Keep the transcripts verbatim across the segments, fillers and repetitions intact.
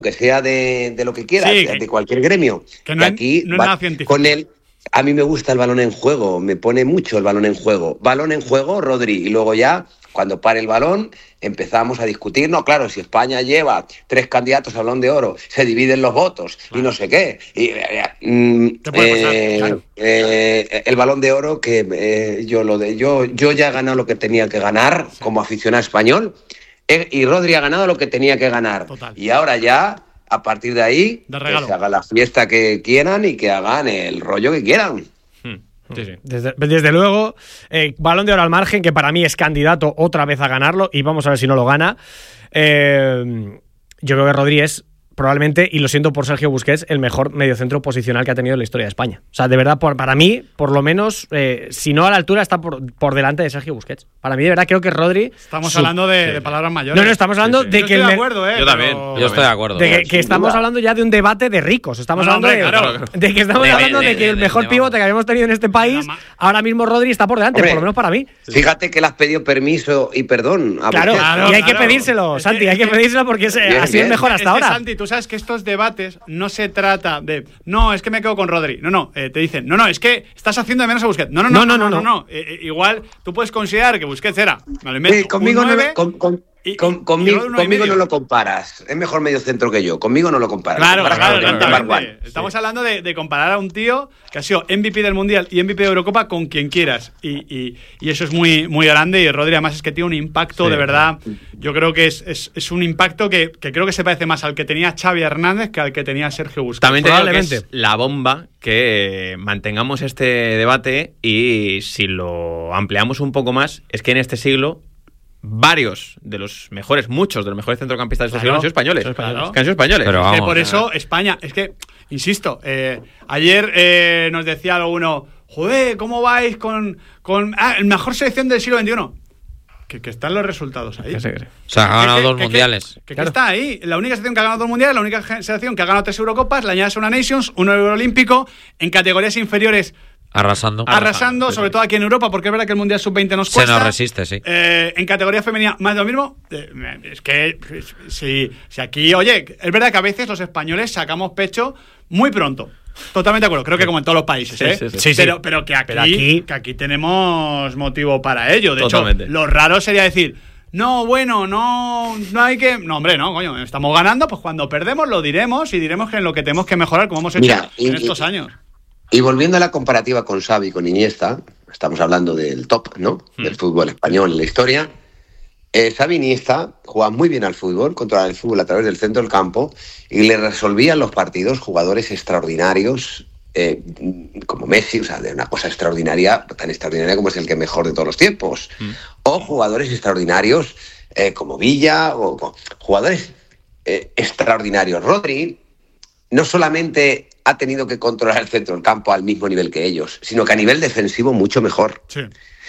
que sea de, de lo que quieras, sí, de, que, de cualquier gremio. Que no, y aquí no es nada científico. Con él, a mí me gusta el balón en juego, me pone mucho el balón en juego. Balón en juego, Rodri, y luego ya, cuando pare el balón, empezamos a discutir. No, claro, si España lleva tres candidatos al Balón de Oro, se dividen los votos claro. y no sé qué. Y, eh, ¿Qué puede pasar? eh, Claro. eh, el Balón de Oro, que eh, yo, lo de, yo, yo ya he ganado lo que tenía que ganar sí. como aficionado español, eh, y Rodri ha ganado lo que tenía que ganar. Total. Y ahora ya... A partir de ahí, de que se haga la fiesta que quieran y que hagan el rollo que quieran. Hmm. Sí, sí. Desde, desde luego, eh, Balón de Oro al margen, que para mí es candidato otra vez a ganarlo, y vamos a ver si no lo gana. Eh, yo creo que Rodri es probablemente, y lo siento por Sergio Busquets, el mejor mediocentro posicional que ha tenido en la historia de España. O sea, de verdad, por, para mí, por lo menos, eh, si no a la altura, está por, por delante de Sergio Busquets. Para mí, de verdad, creo que Rodri... Estamos su... hablando de, sí. de palabras mayores. No, no, estamos hablando sí, sí. de yo que... Estoy el de acuerdo, ¿eh? Yo también, pero... yo estoy de acuerdo. De que, que estamos hablando ya de un debate de ricos. Estamos no, no, hablando hombre, de, claro. de que estamos de, hablando de, de, de que de, el mejor de, pivote que habíamos tenido en este país, ahora mismo Rodri está por delante, hombre, por lo menos para mí. Fíjate que le has pedido permiso y perdón a Claro, claro, y hay claro. que pedírselo, Es Santi, que, hay que pedírselo porque es, bien, ha sido el bien. mejor hasta es que, ahora. Santi, tú sabes que estos debates no se trata de no, es que me quedo con Rodri. No, no, eh, te dicen, no, no, es que estás haciendo de menos a Busquets. No, no, no, no, no, no. no, no. Eh, eh, igual tú puedes considerar que Busquets era, me lo invento, sí, conmigo un nueve, no, con, con, y, con, y, conmigo, y conmigo no lo comparas. Es mejor medio centro que yo. Conmigo no lo comparas. Claro, comparas claro, con claro, el claro. sí. Estamos hablando de, de comparar a un tío que ha sido M V P del Mundial y M V P de Eurocopa con quien quieras. Y, y, y eso es muy, muy grande. Y Rodri además es que tiene un impacto, sí, de verdad. Yo creo que es, es, es un impacto que, que creo que se parece más al que tenía Xavi Hernández que al que tenía Sergio Busquets. También te digo que es la bomba que mantengamos este debate, y si lo ampliamos un poco más, es que en este siglo varios de los mejores, muchos de los mejores centrocampistas de este siglo han sido españoles. Claro. Que han sido españoles. Pero Es que vamos, por eso España, es que, insisto, eh, ayer eh, nos decía alguno, joder, ¿cómo vais con, con ah, la mejor selección del siglo veintiuno? Que, que están los resultados ahí. Que sí, que sí. O sea, ha ganado que, dos que, mundiales. Que, que, claro. que está ahí. La única selección que ha ganado dos mundiales, la única selección que ha ganado tres Eurocopas, le añades una Nations, un Euroolímpico, en categorías inferiores. Arrasando. Arrasando, Arrasando, sobre sí, todo aquí en Europa, porque es verdad que el Mundial sub veinte nos cuesta. Se nos resiste, sí. Eh, en categoría femenina, más de lo mismo. Eh, es que si, si aquí, oye, es verdad que a veces los españoles sacamos pecho muy pronto. Totalmente de acuerdo, creo que como en todos los países, sí, ¿eh? sí, sí. Sí, sí. Pero, pero, que aquí, Pero aquí- que aquí tenemos motivo para ello. De Totalmente. hecho, lo raro sería decir, no, bueno, no, no hay que... No, hombre, no, coño, estamos ganando, pues cuando perdemos lo diremos y diremos que en lo que tenemos que mejorar, como hemos hecho Mira, en y- estos y- años. Y volviendo a la comparativa con Xavi y con Iniesta, estamos hablando del top, ¿no? Hmm. Del fútbol español en la historia. Eh, Xavi e Iniesta jugaban muy bien al fútbol, controlaban el fútbol a través del centro del campo y le resolvían los partidos jugadores extraordinarios, eh, como Messi, o sea, de una cosa extraordinaria, tan extraordinaria como es el que mejor de todos los tiempos. Mm. O jugadores extraordinarios eh, como Villa, o, o jugadores eh, extraordinarios. Rodri no solamente ha tenido que controlar el centro del campo al mismo nivel que ellos, sino que a nivel defensivo mucho mejor. Sí.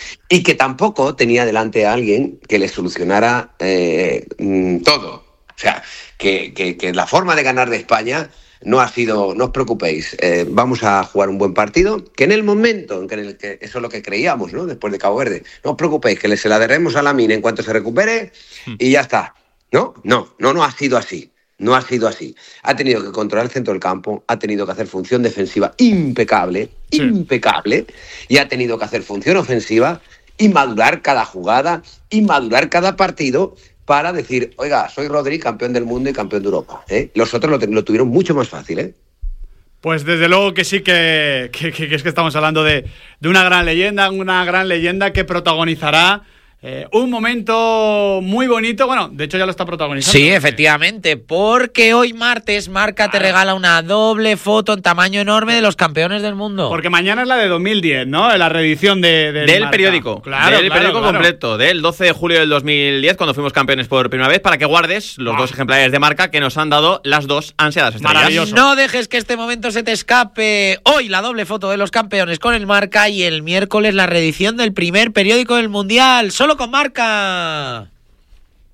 Y que tampoco tenía delante a alguien que le solucionara eh, mm, todo. O sea, que, que, que la forma de ganar de España no ha sido, no os preocupéis, eh, vamos a jugar un buen partido, que en el momento en que, en el que eso es lo que creíamos, ¿no? Después de Cabo Verde, no os preocupéis, que le, se la derremos a Lamine en cuanto se recupere y ya está. No, no, no, no ha sido así. No ha sido así. Ha tenido que controlar el centro del campo, ha tenido que hacer función defensiva impecable, Sí. impecable, y ha tenido que hacer función ofensiva y madurar cada jugada y madurar cada partido para decir, oiga, soy Rodri, campeón del mundo y campeón de Europa. ¿eh? Los otros lo, te- lo tuvieron mucho más fácil, ¿eh? Pues desde luego que sí que, que, que- que es que estamos hablando de, de una gran leyenda, una gran leyenda que protagonizará eh, un momento muy bonito. Bueno, de hecho ya lo está protagonizando. Sí, efectivamente, porque hoy martes Marca te regala una doble foto en tamaño enorme de los campeones del mundo. Porque mañana es la de dos mil diez, ¿no? La reedición de, del Del Marca. periódico, Claro, del claro, periódico claro. completo, del doce de julio del dos mil diez, cuando fuimos campeones por primera vez, para que guardes los Ah. dos ejemplares de Marca que nos han dado las dos ansiadas estrellas. Maravilloso. No dejes que este momento se te escape. Hoy la doble foto de los campeones con el Marca y el miércoles la reedición del primer periódico del Mundial, solo con Marca.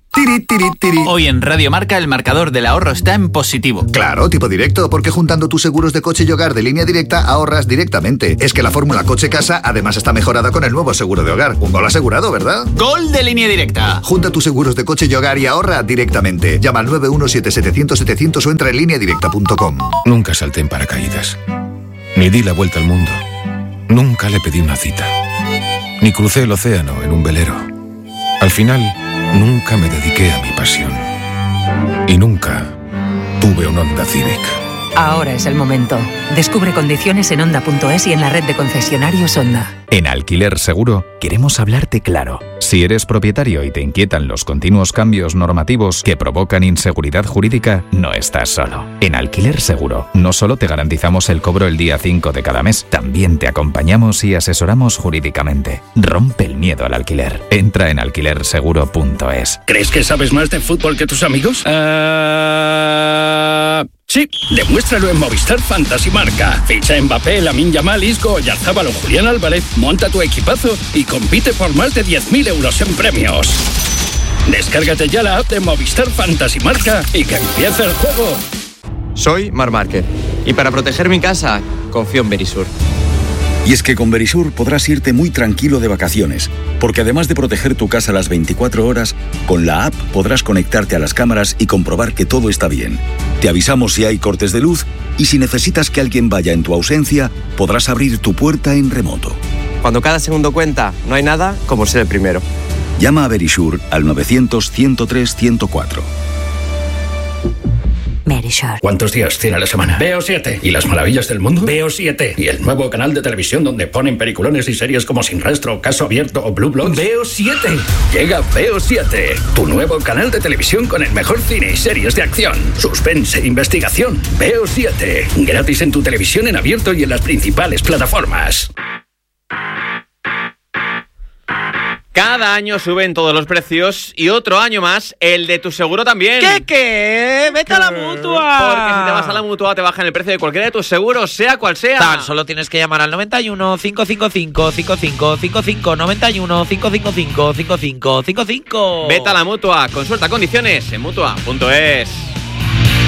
Tiri, tiri, tiri. Hoy en Radio Marca el marcador del ahorro está en positivo. Claro, tipo directo, porque juntando tus seguros de coche y hogar de Línea Directa ahorras directamente. Es que la fórmula coche-casa además está mejorada con el nuevo seguro de hogar. Un gol asegurado, ¿verdad? ¡Gol de Línea Directa! Junta tus seguros de coche y hogar y ahorra directamente. Llama al nueve uno siete siete cero cero siete cero cero o entra en línea directa punto com. Nunca salté en paracaídas. Ni di la vuelta al mundo. Nunca le pedí una cita. Ni crucé el océano en un velero. Al final, nunca me dediqué a mi pasión. Y nunca tuve un Honda Civic. Ahora es el momento. Descubre condiciones en Honda punto es y en la red de concesionarios Honda. En Alquiler Seguro queremos hablarte claro. Si eres propietario y te inquietan los continuos cambios normativos que provocan inseguridad jurídica, no estás solo. En Alquiler Seguro no solo te garantizamos el cobro el día cinco de cada mes, también te acompañamos y asesoramos jurídicamente. Rompe el miedo al alquiler. Entra en alquiler seguro punto es. ¿Crees que sabes más de fútbol que tus amigos? Uh... Sí, demuéstralo en Movistar Fantasy Marca. Ficha a Mbappé, Lamine Yamal, Isco, Oyarzabal o Julián Álvarez, monta tu equipazo y compite por más de diez mil euros en premios. Descárgate ya la app de Movistar Fantasy Marca y que empiece el juego. Soy Marc Márquez y para proteger mi casa confío en Verisur. Y es que con Verisur podrás irte muy tranquilo de vacaciones, porque además de proteger tu casa las veinticuatro horas, con la app podrás conectarte a las cámaras y comprobar que todo está bien. Te avisamos si hay cortes de luz y si necesitas que alguien vaya en tu ausencia, podrás abrir tu puerta en remoto. Cuando cada segundo cuenta, no hay nada como ser el primero. Llama a Verisur al novecientos, ciento tres, ciento cuatro. Verisur. ¿Cuántos días tiene la semana? Veo siete. ¿Y las maravillas del mundo? Veo siete. ¿Y el nuevo canal de televisión donde ponen peliculones y series como Sin Rastro, Caso Abierto o Blue Bloods? Veo siete. Llega Veo siete, tu nuevo canal de televisión con el mejor cine y series de acción, suspense e investigación. Veo siete. Gratis en tu televisión en abierto y en las principales plataformas. Cada año suben todos los precios y otro año más el de tu seguro también. ¿Qué qué? ¡Vete a la Mutua! Porque si te vas a la Mutua te bajan el precio de cualquiera de tus seguros, sea cual sea. Tan solo tienes que llamar al noventa y uno, cinco cinco cinco, cinco cinco cinco cinco, noventa y uno, cinco cinco cinco, cinco cinco cinco cinco. Vete a la Mutua, consulta condiciones en mutua punto es.